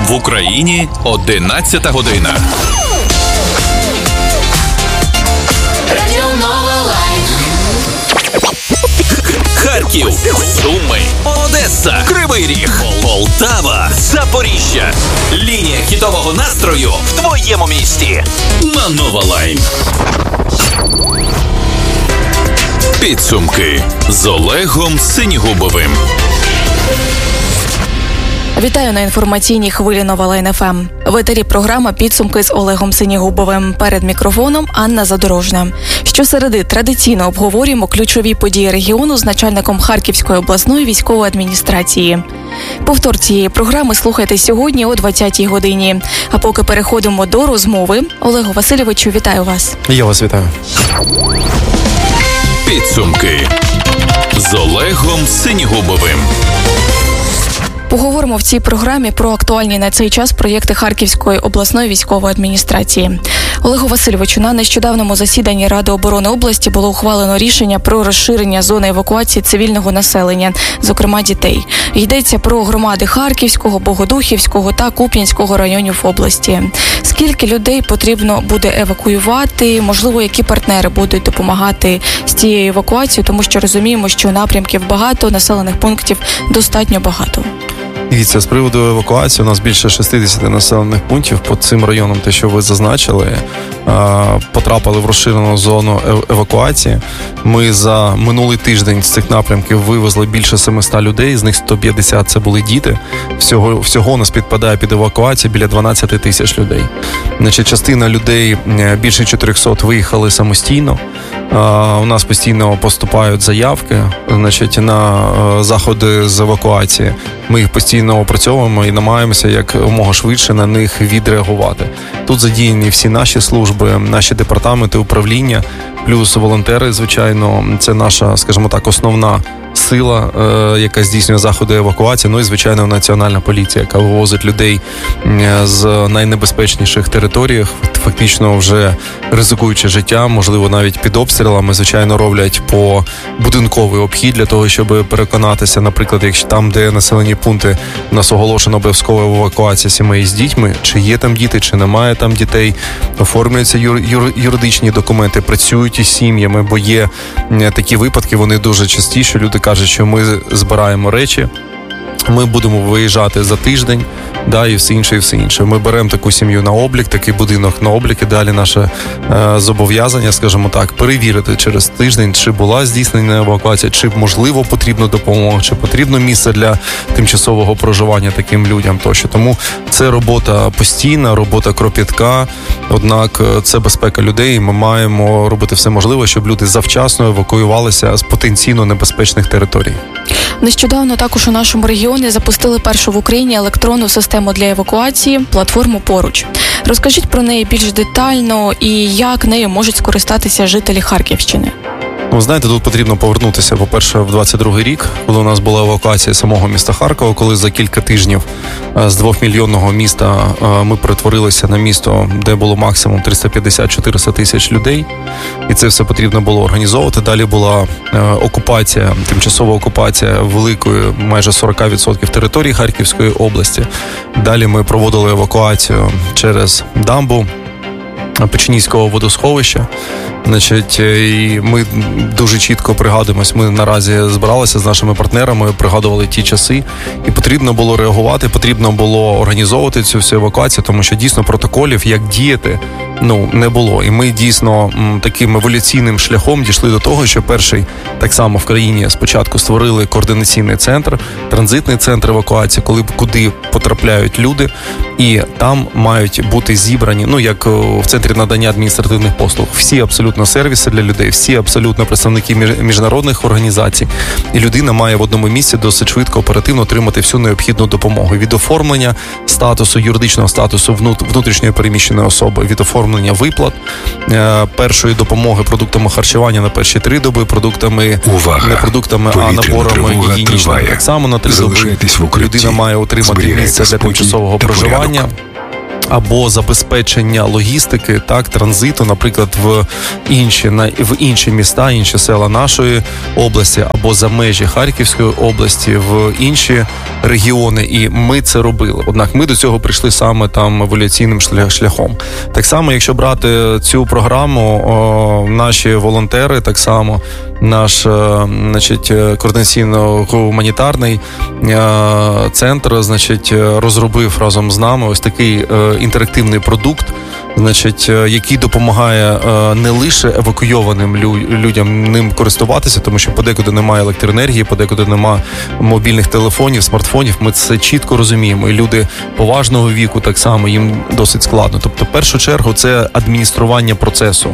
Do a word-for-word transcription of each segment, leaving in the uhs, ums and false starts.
В Україні одинадцята година. Харків, Суми, Одеса, Кривий Ріг, Полтава, Запоріжжя. Лінія хітового настрою в твоєму місті. На Нова Лайн. Підсумки з Олегом Синігубовим. Вітаю на інформаційній хвилі Нова Лайн еф ем. В етері програма «Підсумки» з Олегом Синігубовим. Перед мікрофоном Анна Задорожна. Щосереди традиційно обговорюємо ключові події регіону з начальником Харківської обласної військової адміністрації. Повтор цієї програми слухайте сьогодні о двадцятій годині. А поки переходимо до розмови, Олегу Васильовичу, вітаю вас. Я вас вітаю. Підсумки з Олегом Синігубовим. Поговоримо в цій програмі про актуальні на цей час проєкти Харківської обласної військової адміністрації. Олегу Васильовичу, на нещодавному засіданні Ради оборони області було ухвалено рішення про розширення зони евакуації цивільного населення, зокрема дітей. Йдеться про громади Харківського, Богодухівського та Куп'янського районів області. Скільки людей потрібно буде евакуювати? Можливо, які партнери будуть допомагати з цією евакуацією, тому що розуміємо, що напрямків багато, населених пунктів достатньо багато. Дивіться, з приводу евакуації, у нас більше шістдесят населених пунктів по цим районам, те, що ви зазначили, потрапили в розширену зону евакуації. Ми за минулий тиждень з цих напрямків вивезли більше сімсот людей, з них сто п'ятдесят це були діти. Всього, всього у нас підпадає під евакуацію біля дванадцять тисяч людей. Значить, частина людей, більше чотириста, виїхали самостійно. У нас постійно поступають заявки, значить, на заходи з евакуації. Ми їх постійно опрацьовуємо і намагаємося якомога швидше на них відреагувати. Тут задіяні всі наші служби, наші департаменти, управління, плюс волонтери, звичайно, це наша, скажімо так, основна сила, е, яка здійснює заходи евакуації, ну і, звичайно, Національна поліція, яка вивозить людей з найнебезпечніших територій, фактично вже ризикуючи життя, можливо, навіть під обстрілами, звичайно, роблять по будинковий обхід для того, щоб переконатися, наприклад, якщо там, де населені пункти, у нас оголошена обов'язкова евакуація сімей з дітьми, чи є там діти, чи немає там дітей, оформлюються юр, юр, юридичні документи, працюють із сім'ями, бо є такі випадки, вони дуже часті, що люди кажуть, що ми збираємо речі, ми будемо виїжджати за тиждень, да, і все інше, і все інше. Ми беремо таку сім'ю на облік, такий будинок на облік, і далі наше е, зобов'язання, скажімо так, перевірити через тиждень, чи була здійснена евакуація, чи, можливо, потрібна допомога, чи потрібно місце для тимчасового проживання таким людям тощо. Тому це робота постійна, робота кропітка, однак це безпека людей, і ми маємо робити все можливе, щоб люди завчасно евакуювалися з потенційно небезпечних територій. Нещодавно також у нашому регіоні запустили першу в Україні електронну систему для евакуації, платформу «Поруч». Розкажіть про неї більш детально і як нею можуть скористатися жителі Харківщини. Ну, знаєте, тут потрібно повернутися, по-перше, в двадцять другий рік, коли у нас була евакуація самого міста Харкова, коли за кілька тижнів з двохмільйонного міста ми перетворилися на місто, де було максимум триста п'ятдесят - чотириста тисяч людей, і це все потрібно було організовувати. Далі була окупація, тимчасова окупація великої, майже сорок відсотків території Харківської області. Далі ми проводили евакуацію через дамбу Печенізького водосховища. Значить, і ми дуже чітко пригадуємось, ми наразі збиралися з нашими партнерами, пригадували ті часи, і потрібно було реагувати, потрібно було організовувати цю всю евакуацію, тому що дійсно протоколів, як діяти, ну, не було. І ми дійсно м, таким еволюційним шляхом дійшли до того, що перший, так само в країні спочатку створили координаційний центр, транзитний центр евакуації, коли куди потрапляють люди, і там мають бути зібрані, ну, як в центрі надання адміністративних послуг, всі абсолютно сервіси для людей, всі абсолютно представники міжнародних організацій, і людина має в одному місці досить швидко, оперативно отримати всю необхідну допомогу. Від оформлення статусу, юридичного статусу внутрішньої переміщеної особи, від оформлення виплат, першої допомоги продуктами харчування на перші три доби, продуктами, Увага. не продуктами, а наборами гігієнічними. Так само на три доби людина має отримати місце для тимчасового проживання. або забезпечення логістики, так, транзиту, наприклад, в інші, на, в інші міста, інші села нашої області, або за межі Харківської області, в інші регіони. І ми це робили. Однак ми до цього прийшли саме там еволюційним шляхом. Так само, якщо брати цю програму, о, наші волонтери, так само наш, значить, координаційно-гуманітарний центр, значить, розробив разом з нами ось такий інтерактивний продукт, значить, який допомагає не лише евакуйованим людям ним користуватися, тому що подекуди немає електроенергії, подекуди немає мобільних телефонів, смартфонів. Ми це чітко розуміємо. І люди поважного віку так само, їм досить складно. Тобто, в першу чергу, це адміністрування процесу.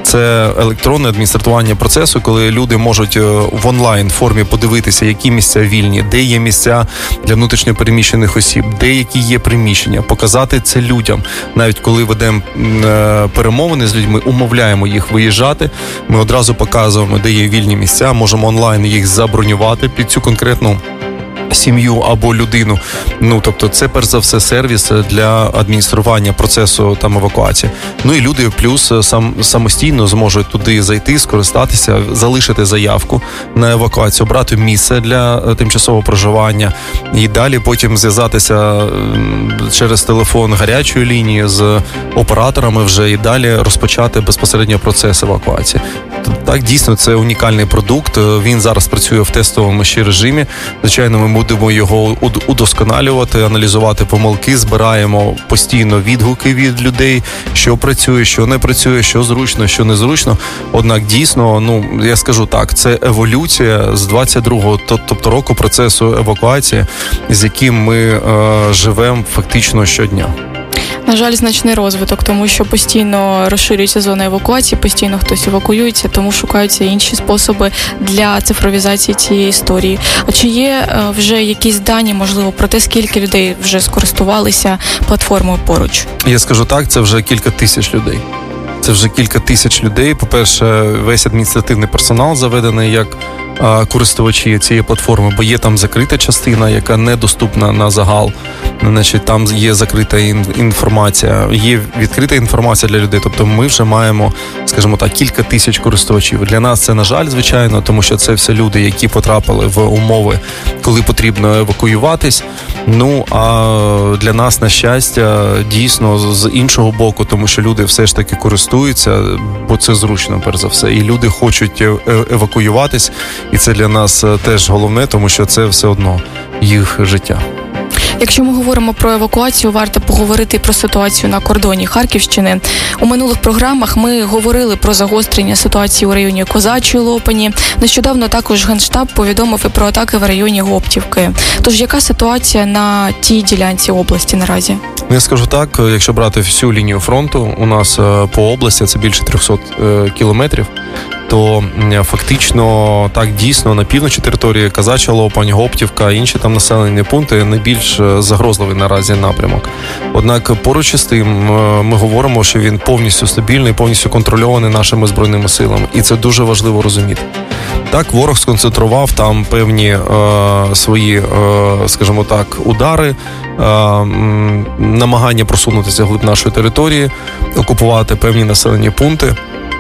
Це електронне адміністрування процесу, коли люди можуть в онлайн формі подивитися, які місця вільні, де є місця для внутрішньопереміщених осіб, де які є приміщення, показати це людям. Навіть коли ведемо перемовини з людьми, умовляємо їх виїжджати, ми одразу показуємо, де є вільні місця, можемо онлайн їх забронювати під цю конкретну сім'ю або людину. Ну, тобто, це перш за все сервіс для адміністрування процесу там евакуації. Ну і люди плюс сам самостійно зможуть туди зайти, скористатися, залишити заявку на евакуацію, обрати місце для тимчасового проживання і далі потім зв'язатися через телефон гарячої лінії з операторами вже і далі розпочати безпосередньо процес евакуації. Так, дійсно, це унікальний продукт. Він зараз працює в тестовому ще режимі. Звичайно, ми будемо його удосконалювати, аналізувати помилки, збираємо постійно відгуки від людей, що працює, що не працює, що зручно, що незручно. Однак, дійсно, ну, я скажу так, це еволюція з двадцять другого, тобто року процесу евакуації, з яким ми е, живемо фактично щодня. На жаль, значний розвиток, тому що постійно розширюється зона евакуації, постійно хтось евакуюється, тому шукаються інші способи для цифровізації цієї історії. А чи є вже якісь дані, можливо, про те, скільки людей вже скористувалися платформою поруч? Я скажу так, це вже кілька тисяч людей. Це вже кілька тисяч людей. По-перше, весь адміністративний персонал заведений як користувачі цієї платформи, бо є там закрита частина, яка недоступна на загал. Значить, там є закрита інформація, є відкрита інформація для людей. Тобто ми вже маємо, скажімо так, кілька тисяч користувачів. Для нас це, на жаль, звичайно, тому що це все люди, які потрапили в умови, коли потрібно евакуюватись. Ну, а для нас, на щастя, дійсно, з іншого боку, тому що люди все ж таки користуються, бо це зручно, перш за все. І люди хочуть евакуюватись, і це для нас теж головне, тому що це все одно їх життя. Якщо ми говоримо про евакуацію, варто поговорити про ситуацію на кордоні Харківщини. У минулих програмах ми говорили про загострення ситуації у районі Козачої Лопані. Нещодавно також Генштаб повідомив і про атаки в районі Гоптівки. Тож яка ситуація на тій ділянці області наразі? Я скажу так, якщо брати всю лінію фронту, у нас по області це більше триста кілометрів, то фактично так дійсно на півночі території Козача Лопань, Гоптівка, інші там населені пункти найбільш загрозливий наразі напрямок. Однак поруч із тим ми говоримо, що він повністю стабільний, повністю контрольований нашими збройними силами. І це дуже важливо розуміти. Так, ворог сконцентрував там певні е, свої, е, скажімо так, удари, е, намагання просунутися вглиб нашої території, окупувати певні населені пункти.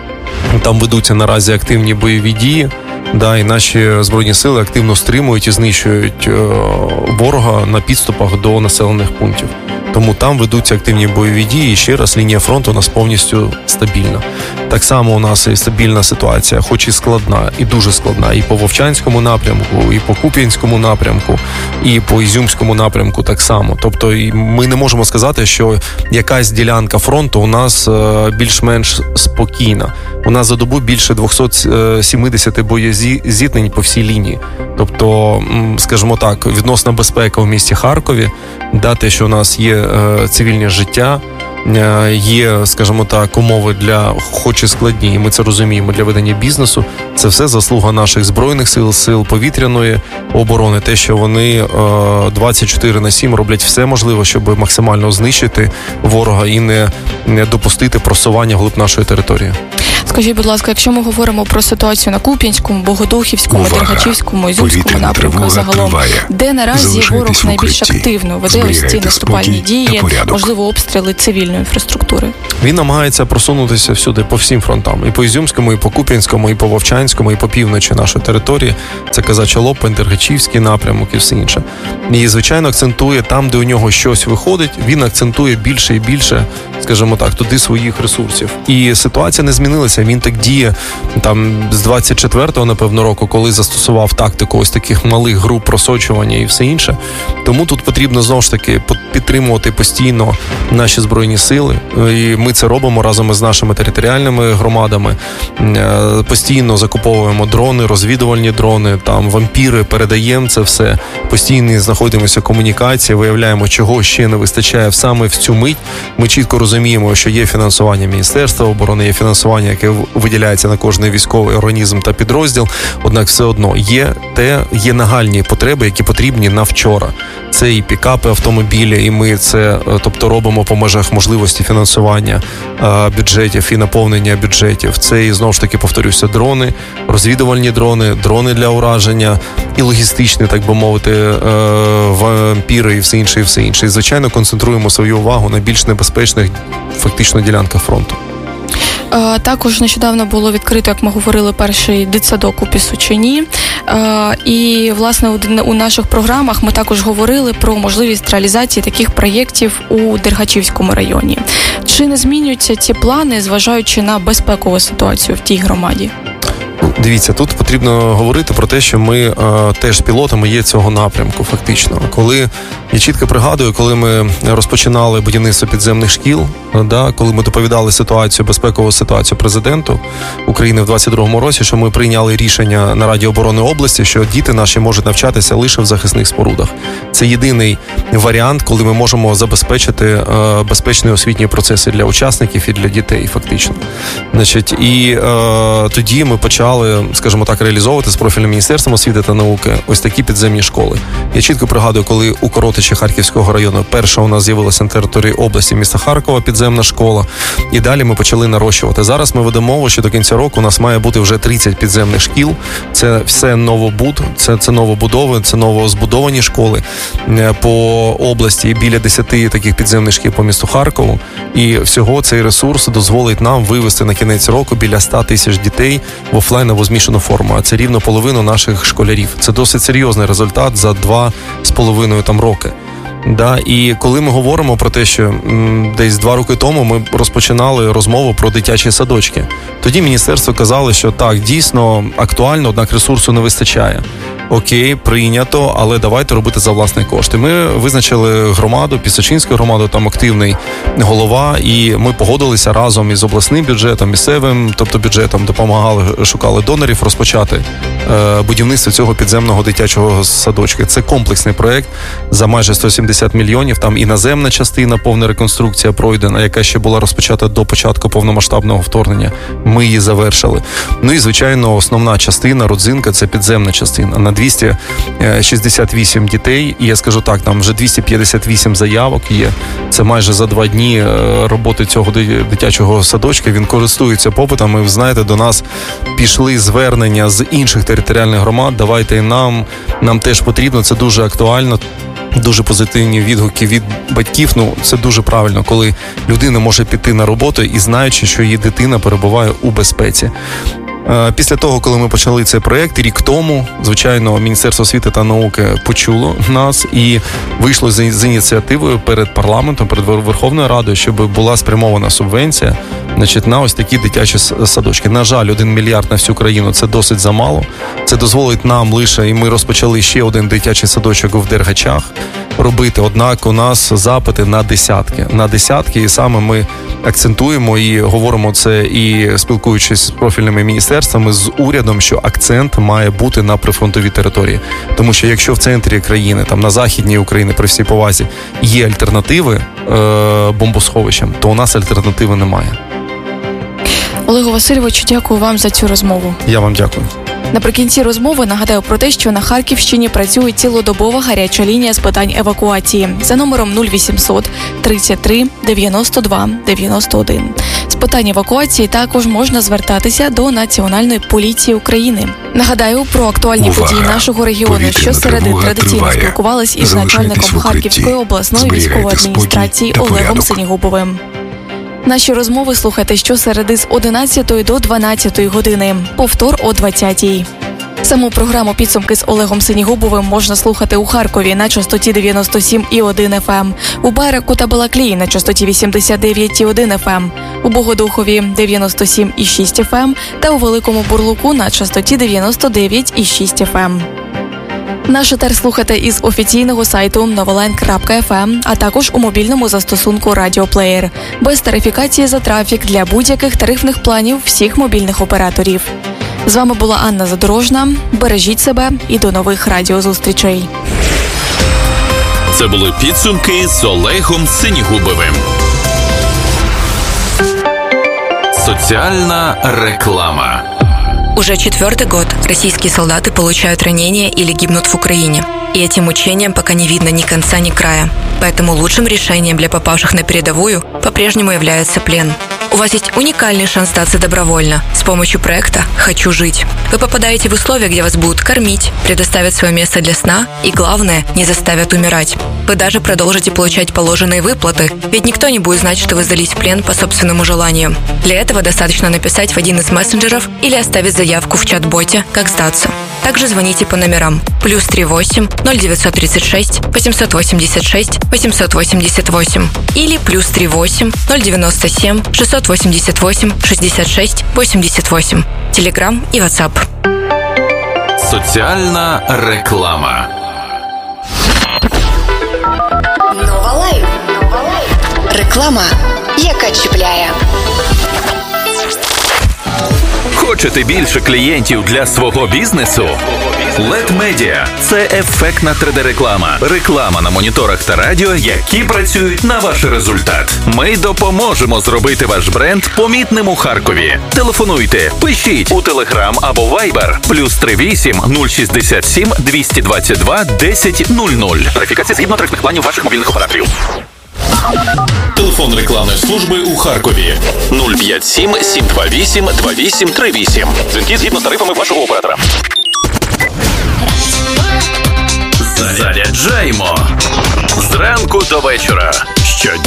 Там ведуться наразі активні бойові дії, да, і наші збройні сили активно стримують і знищують е, ворога на підступах до населених пунктів. Тому там ведуться активні бойові дії, і ще раз, лінія фронту у нас повністю стабільна. Так само у нас і стабільна ситуація, хоч і складна, і дуже складна, і по Вовчанському напрямку, і по Куп'янському напрямку, і по Ізюмському напрямку так само. Тобто ми не можемо сказати, що якась ділянка фронту у нас більш-менш спокійна. У нас за добу більше двісті сімдесят боєзіткнень по всій лінії. Тобто, скажімо так, відносна безпека у місті Харкові, да, те, що у нас є е, цивільне життя, е, є, скажімо так, умови для, хоч і складні, і ми це розуміємо, для ведення бізнесу, це все заслуга наших збройних сил, сил повітряної оборони, те, що вони е, двадцять чотири на сім роблять все можливе, щоб максимально знищити ворога і не, не допустити просування вглиб нашої території. Скажіть, будь ласка, якщо ми говоримо про ситуацію на Куп'янському, Богодухівському, Увага! Дергачівському, Ізюмському напрямку загалом, де наразі ворог найбільш активно веде ось ці наступальні дії, можливо, обстріли цивільної інфраструктури? Він намагається просунутися всюди, по всім фронтам. І по Ізюмському, і по Куп'янському, і по Вовчанському, і по півночі нашої території. Це Казача Лопань, Дергачівський напрямок і все інше. І, звичайно, акцентує там, де у нього щось виходить, він акцентує більше і більше, скажімо так, туди своїх ресурсів. І ситуація не змінилася. Він так діє там з двадцять четвертого, напевно, року, коли застосував тактику ось таких малих груп просочування і все інше. Тому тут потрібно, знову ж таки, підтримувати постійно наші Збройні Сили. І ми це робимо разом із нашими територіальними громадами. Постійно закуповуємо дрони, розвідувальні дрони, там вампіри, передаємо це все. Постійно знаходимося в комунікації, виявляємо, чого ще не вистачає саме в цю мить. Ми чітко розуміємо, що є фінансування Міністерства оборони, є фінансування, яке виділяється на кожний військовий організм та підрозділ. Однак все одно є те, є нагальні потреби, які потрібні на вчора. Це і пікапи, автомобілі, і ми це, тобто, робимо по межах можливості фінансування а, бюджетів і наповнення бюджетів. Це і, знову ж таки, повторюся, дрони, розвідувальні дрони, дрони для ураження і логістичні, так би мовити, вампіри і все інше, і все інше. І, звичайно, концентруємо свою увагу на більш небезпечних, фактично, ділянках фронту. Також нещодавно було відкрито, як ми говорили, перший дитсадок у Пісочині. І, власне, у наших програмах ми також говорили про можливість реалізації таких проєктів у Дергачівському районі. Чи не змінюються ці плани, зважаючи на безпекову ситуацію в тій громаді? Дивіться, тут потрібно говорити про те, що ми е, теж пілотами є цього напрямку, фактично. Коли, я чітко пригадую, коли ми розпочинали будівництво підземних шкіл, да, коли ми доповідали ситуацію, безпекову ситуацію президенту України в двадцять другому році, що ми прийняли рішення на Раді оборони області, що діти наші можуть навчатися лише в захисних спорудах. Це єдиний варіант, коли ми можемо забезпечити е, безпечні освітні процеси для учасників і для дітей, фактично. Значить, і е, тоді ми почали, скажімо так, реалізовувати з профільним Міністерством освіти та науки ось такі підземні школи. Я чітко пригадую, коли у Коротичі Харківського району перша у нас з'явилася на території області міста Харкова підземна школа, і далі ми почали нарощувати. Зараз ми ведемо мову, що до кінця року у нас має бути вже тридцять підземних шкіл. Це все новобуд, це, це новобудови, це новозбудовані школи по області, біля десяти таких підземних шкіл по місту Харкову. І всього цей ресурс дозволить нам вивести на кінець року біля ста тисяч дітей в офлайнову змішану форму, а це рівно половину наших школярів. Це досить серйозний результат за два з половиною там роки. Да, і коли ми говоримо про те, що м, десь два роки тому ми розпочинали розмову про дитячі садочки, тоді міністерство казало, що так, дійсно актуально, однак ресурсу не вистачає. Окей, прийнято, але давайте робити за власні кошти. Ми визначили громаду, Пісочинську громаду, там активний голова, і ми погодилися разом із обласним бюджетом, місцевим, тобто бюджетом, допомагали, шукали донорів розпочати е, будівництво цього підземного дитячого садочка. Це комплексний проєкт за майже сто сімдесят мільйонів, там і наземна частина, повна реконструкція пройдена, яка ще була розпочата до початку повномасштабного вторгнення. Ми її завершили. Ну і, звичайно, основна частина, родзинка, це підземна частина. На двісті шістдесят вісім дітей, і я скажу так, там вже двісті п'ятдесят вісім заявок є. Це майже за два дні роботи цього дитячого садочка. Він користується попитом. І, ви знаєте, до нас пішли звернення з інших територіальних громад. Давайте і нам, нам теж потрібно, це дуже актуально. Дуже позитивні відгуки від батьків. Ну, це дуже правильно, коли людина може піти на роботу і знаючи, що її дитина перебуває у безпеці. Після того, коли ми почали цей проєкт, рік тому, звичайно, Міністерство освіти та науки почуло нас і вийшло з, з ініціативою перед парламентом, перед Верховною Радою, щоб була спрямована субвенція, значить, на ось такі дитячі садочки. На жаль, один мільярд на всю країну – це досить замало. Це дозволить нам лише, і ми розпочали ще один дитячий садочок в Дергачах робити. Однак у нас запити на десятки. На десятки, і саме ми акцентуємо і говоримо це, і спілкуючись з профільними міністерствами, з урядом, що акцент має бути на прифронтовій території. Тому що якщо в центрі країни, там на західній Україні, при всій повазі, є альтернативи е- бомбосховищам, то у нас альтернативи немає. Олегу Васильовичу, дякую вам за цю розмову. Я вам дякую. Наприкінці розмови нагадаю про те, що на Харківщині працює цілодобова гаряча лінія з питань евакуації за номером нуль вісімсот тридцять три дев'яносто два дев'яносто один. питань евакуації також можна звертатися до Національної поліції України. Нагадаю про актуальні Увага! події нашого регіону, що середи традиційно триває. спілкувались із Залишайтесь начальником в укритті. Харківської обласної Зберігайте військової спокій адміністрації та Олегом порядок. Синігубовим. Наші розмови слухайте щосереди з одинадцятої до дванадцятої години, повтор о двадцятій. Саму програму «Підсумки» з Олегом Синігубовим можна слухати у Харкові на частоті дев'яносто сім і один еф ем, у Байраку та Балаклії на частоті вісімдесят дев'ять і один еф ем, у Богодухові дев'яносто сім і шість еф ем та у Великому Бурлуку на частоті дев'яносто дев'ять і шість еф ем. Наш етер слухайте із офіційного сайту новолайн крапка еф ем, а також у мобільному застосунку «Радіоплеєр». Без тарифікації за трафік для будь-яких тарифних планів всіх мобільних операторів. З вами була Анна Задорожна. Бережіть себе і до нових радіозустрічей. Це були підсумки з Олегом Синігубовим. Соціальна реклама. Уже четвертый год российские солдаты получают ранения или гибнут в Украине. И этим мучениям пока не видно ни конца, ни края. Поэтому лучшим решением для попавших на передовую по-прежнему является плен. У вас есть уникальный шанс остаться добровольно с помощью проекта «Хочу жить». Вы попадаете в условия, где вас будут кормить, предоставят свое место для сна и, главное, не заставят умирать. Вы даже продолжите получать положенные выплаты, ведь никто не будет знать, что вы сдались в плен по собственному желанию. Для этого достаточно написать в один из мессенджеров или оставить заявку в чат-боте «Как сдаться». Также звоните по номерам плюс три восемь ноль девятьсот тридцать шесть восемьсот восемьдесят шесть восемьсот восемьдесят восемь или плюс три восемь ноль девяносто семь шестьсот восемьдесят восемь шестьдесят шесть восемьдесят восемь. Телеграм и WhatsApp. Соціальна реклама. Нова Лайф. Реклама, яка чіпляє. Хочете більше клієнтів для свого бізнесу? лед Media – це ефектна три де-реклама. Реклама на моніторах та радіо, які працюють на ваш результат. Ми допоможемо зробити ваш бренд помітним у Харкові. Телефонуйте, пишіть у Telegram або Viber плюс три вісім нуль шістдесят сім двісті двадцять два десять нуль нуль. Тарифікація згідно тарифних планів ваших мобільних операторів. Телефон рекламної служби у Харкові нуль п'ять сім сім два вісім два вісім три вісім. Дзвінки згідно з тарифами вашого оператора. Заряджаємо зранку до вечора. Щодня.